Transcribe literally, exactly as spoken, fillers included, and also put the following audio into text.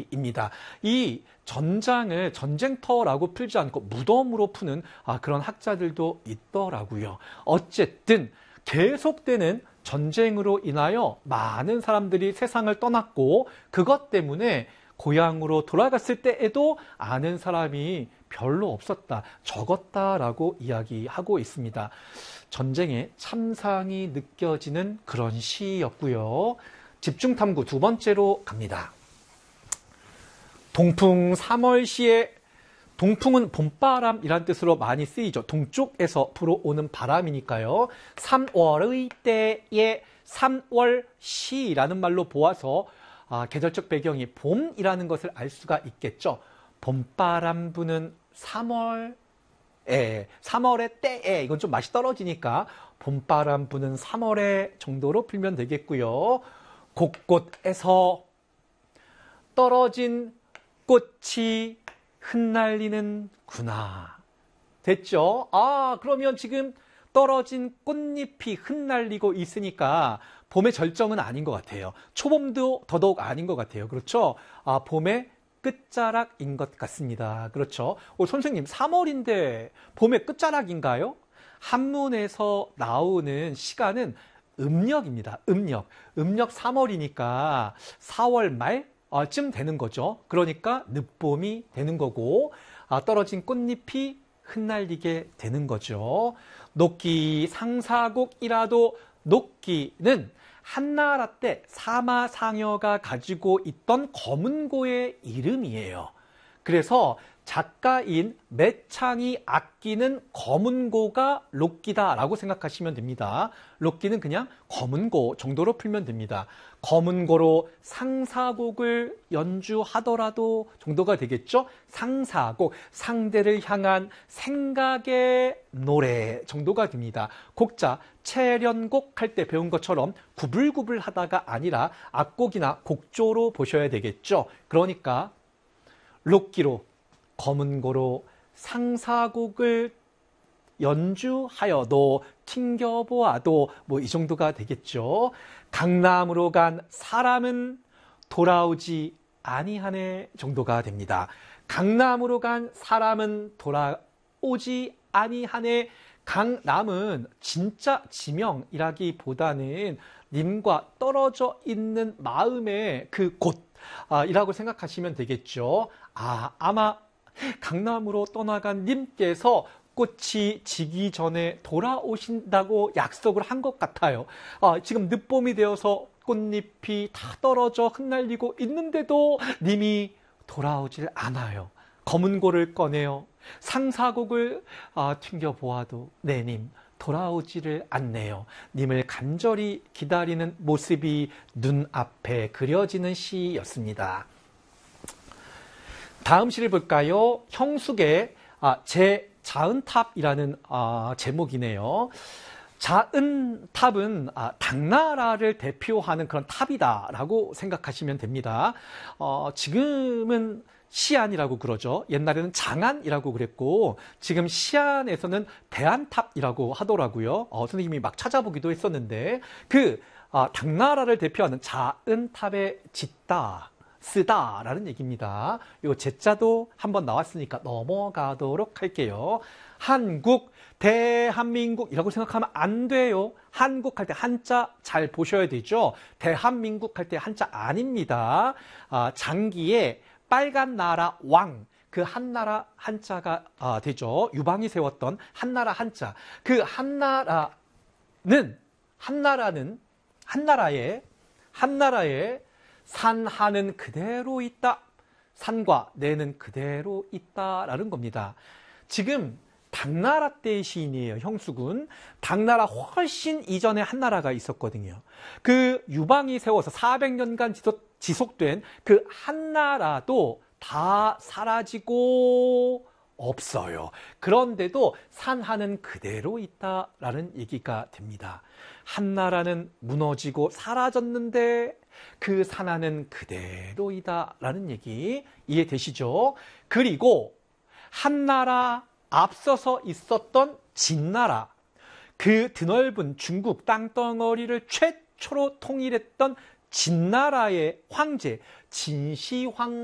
이야기입니다. 이 전장을 전쟁터라고 풀지 않고 무덤으로 푸는 아, 그런 학자들도 있더라고요. 어쨌든 계속되는 전쟁으로 인하여 많은 사람들이 세상을 떠났고 그것 때문에 고향으로 돌아갔을 때에도 아는 사람이 별로 없었다, 적었다라고 이야기하고 있습니다. 전쟁의 참상이 느껴지는 그런 시였고요. 집중탐구 두 번째로 갑니다. 동풍 삼월시에 동풍은 봄바람이란 뜻으로 많이 쓰이죠. 동쪽에서 불어오는 바람이니까요. 삼월의 때에 삼월시라는 말로 보아서 아, 계절적 배경이 봄이라는 것을 알 수가 있겠죠. 봄바람 부는 삼월에, 삼월의 때에, 이건 좀 맛이 떨어지니까 봄바람 부는 삼월에 정도로 풀면 되겠고요. 곳곳에서 떨어진 꽃이 흩날리는구나. 됐죠? 아, 그러면 지금 떨어진 꽃잎이 흩날리고 있으니까 봄의 절정은 아닌 것 같아요. 초봄도 더더욱 아닌 것 같아요. 그렇죠? 아, 봄의 끝자락인 것 같습니다. 그렇죠? 오, 선생님, 삼월인데 봄의 끝자락인가요? 한문에서 나오는 시간은 음력입니다. 음력. 음력 삼월이니까 사월 말쯤 되는 거죠. 그러니까 늦봄이 되는 거고 아, 떨어진 꽃잎이 흩날리게 되는 거죠. 녹기 상사곡이라도 녹기는 한나라 때 사마상여가 가지고 있던 검은고의 이름이에요. 그래서 작가인 매창이 아끼는 검은고가 록기다라고 생각하시면 됩니다. 록기는 그냥 검은고 정도로 풀면 됩니다. 검은고로 상사곡을 연주하더라도 정도가 되겠죠. 상사곡, 상대를 향한 생각의 노래 정도가 됩니다. 곡자, 채련곡 할 때 배운 것처럼 구불구불 하다가 아니라 악곡이나 곡조로 보셔야 되겠죠. 그러니까 록기로 검은고로 상사곡을 연주하여도 튕겨보아도 뭐 이 정도가 되겠죠. 강남으로 간 사람은 돌아오지 아니하네 정도가 됩니다. 강남으로 간 사람은 돌아오지 아니하네. 강남은 진짜 지명이라기보다는 님과 떨어져 있는 마음의 그 곳이라고 생각하시면 되겠죠. 아, 아마 강남으로 떠나간 님께서 꽃이 지기 전에 돌아오신다고 약속을 한 것 같아요. 아, 지금 늦봄이 되어서 꽃잎이 다 떨어져 흩날리고 있는데도 님이 돌아오질 않아요. 검은고를 꺼내어 상사곡을 아, 튕겨보아도 네, 님 돌아오지를 않네요. 님을 간절히 기다리는 모습이 눈앞에 그려지는 시였습니다. 다음 시를 볼까요? 형숙의 아, 제 자은탑이라는 아, 제목이네요. 자은탑은 아, 당나라를 대표하는 그런 탑이다라고 생각하시면 됩니다. 어, 지금은 시안이라고 그러죠. 옛날에는 장안이라고 그랬고 지금 시안에서는 대안탑이라고 하더라고요. 어, 선생님이 막 찾아보기도 했었는데 그 아, 당나라를 대표하는 자은탑에 짓다. 쓰다라는 얘기입니다. 이 제자도 한번 나왔으니까 넘어가도록 할게요. 한국, 대한민국이라고 생각하면 안 돼요. 한국 할 때 한자 잘 보셔야 되죠. 대한민국 할 때 한자 아닙니다. 아, 장기에 빨간 나라 왕, 그 한나라 한자가 아, 되죠. 유방이 세웠던 한나라 한자. 그 한나라는 한나라는 한나라에 한나라에 산하는 그대로 있다. 산과 내는 그대로 있다라는 겁니다. 지금 당나라 때의 시인이에요. 형숙은. 당나라 훨씬 이전에 한나라가 있었거든요. 그 유방이 세워서 사백 년간 지속, 지속된 그 한나라도 다 사라지고 없어요. 그런데도 산하는 그대로 있다라는 얘기가 됩니다. 한나라는 무너지고 사라졌는데 그 산하는 그대로이다라는 얘기 이해되시죠? 그리고 한나라 앞서서 있었던 진나라, 그 드넓은 중국 땅덩어리를 최초로 통일했던 진나라의 황제 진시황